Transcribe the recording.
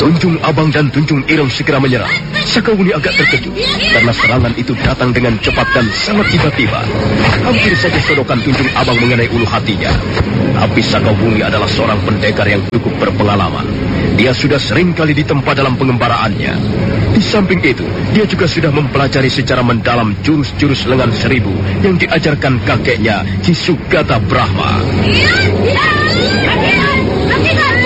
Tunjung Abang dan Tunjung Ireng segera menyerang. Sakawuni agak terkejut karena serangan itu datang dengan cepat dan sangat tiba-tiba. Hampir saja sodokan Tunjung Abang mengenai ulu hatinya. Tapi Sakawuni adalah seorang pendekar yang cukup berpengalaman. Dia sudah sering kali ditempa dalam pengembaraannya. Di samping itu, dia juga sudah mempelajari secara mendalam jurus-jurus lengan seribu yang diajarkan kakeknya, Ki Sugata Brahma.